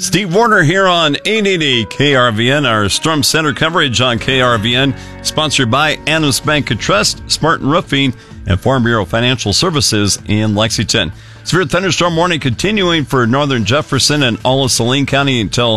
Steve Warner here on 880 KRVN. Our Storm Center coverage on KRVN, sponsored by Adams Bank and Trust, Spartan Roofing, and Farm Bureau Financial Services in Lexington. Severe thunderstorm warning continuing for northern Jefferson and all of Saline County until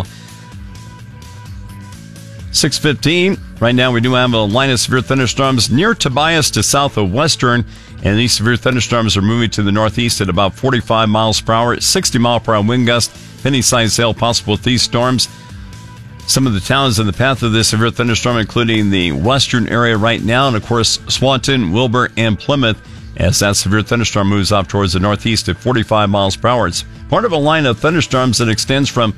6:15. Right now, we do have a line of severe thunderstorms near Tobias to south of Western, and these severe thunderstorms are moving to the northeast at about 45 miles per hour, 60 mile per hour wind gust, penny-sized hail possible with these storms. Some of the towns in the path of this severe thunderstorm, including the western area right now, and of course Swanton, Wilbur, and Plymouth, as that severe thunderstorm moves off towards the northeast at 45 miles per hour. It's part of a line of thunderstorms that extends from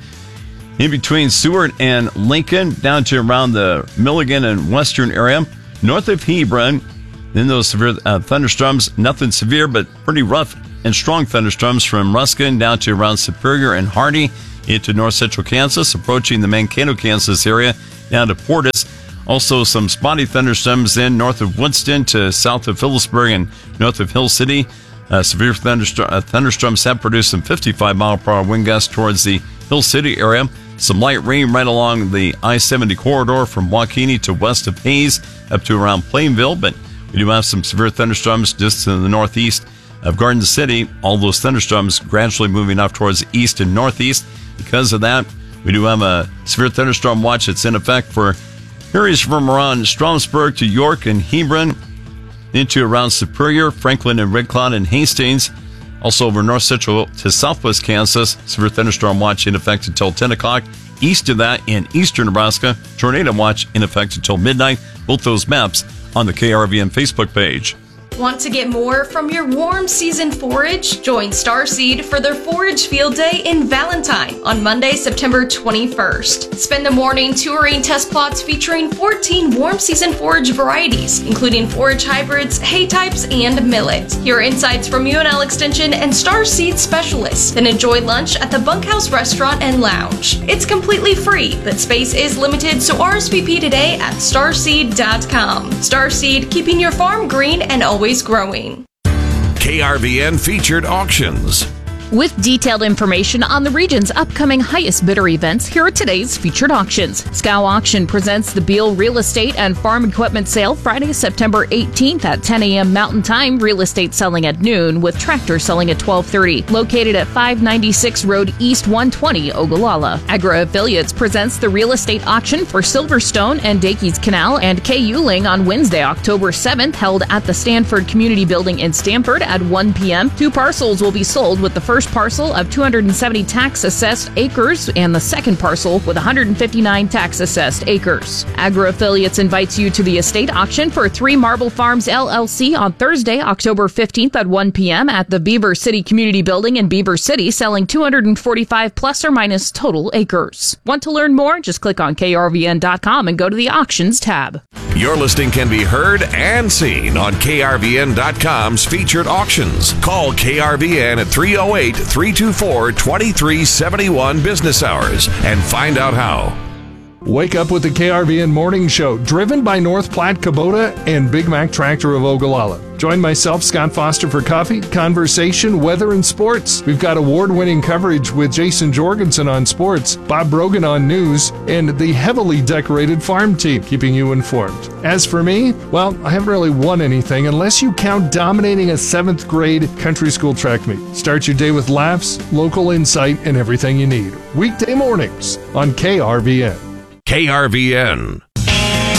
in between Seward and Lincoln down to around the Milligan and western area, north of Hebron. Then those severe thunderstorms, nothing severe, but pretty rough and strong thunderstorms from Ruskin down to around Superior and Hardy into north central Kansas, approaching the Mankato, Kansas area down to Portis. Also some spotty thunderstorms then north of Winston to south of Phillipsburg and north of Hill City. Severe thunderstorms have produced some 55 mile per hour wind gusts towards the Hill City area. Some light rain right along the I-70 corridor from Waukene to west of Hayes up to around Plainville, but we do have some severe thunderstorms just to the northeast of Garden City. All those thunderstorms gradually moving off towards the east and northeast. Because of that, we do have a severe thunderstorm watch that's in effect for areas from around Stromsburg to York and Hebron into around Superior, Franklin and Red Cloud and Hastings. Also over north central to southwest Kansas, severe thunderstorm watch in effect until 10 o'clock. East of that in eastern Nebraska, tornado watch in effect until midnight. Both those maps on the KRVN Facebook page. Want to get more from your warm season forage? Join Starseed for their Forage Field Day in Valentine on Monday, September 21st. Spend the morning touring test plots featuring 14 warm season forage varieties, including forage hybrids, hay types, and millet. Hear insights from UNL Extension and Starseed specialists. Then enjoy lunch at the Bunkhouse Restaurant and Lounge. It's completely free, but space is limited, so RSVP today at starseed.com. Starseed, keeping your farm green and always growing. KRVN featured auctions. With detailed information on the region's upcoming highest bidder events, here are today's featured auctions. Scow Auction presents the Beal Real Estate and Farm Equipment Sale Friday, September 18th at 10 a.m. Mountain Time. Real estate selling at noon, with tractors selling at 12:30. Located at 596 Road East 120, Ogallala. Agro Affiliates presents the Real Estate Auction for Silverstone and Dakey's Canal and K. Yuling on Wednesday, October 7th, held at the Stanford Community Building in Stamford at 1 p.m. 2 parcels will be sold, with the first parcel of 270 tax-assessed acres and the second parcel with 159 tax-assessed acres. Agro Affiliates invites you to the estate auction for 3 Marble Farms LLC on Thursday, October 15th at 1 p.m. at the Beaver City Community Building in Beaver City, selling 245 plus or minus total acres. Want to learn more? Just click on krvn.com and go to the auctions tab. Your listing can be heard and seen on krvn.com's featured auctions. Call KRVN at 308-324-2371 business hours and find out how. Wake up with the KRVN Morning Show, driven by North Platte Kubota and Big Mac Tractor of Ogallala. Join myself, Scott Foster, for coffee, conversation, weather, and sports. We've got award-winning coverage with Jason Jorgensen on sports, Bob Brogan on news, and the heavily decorated farm team, keeping you informed. As for me, well, I haven't really won anything unless you count dominating a 7th grade country school track meet. Start your day with laughs, local insight, and everything you need. Weekday mornings on KRVN. KRVN.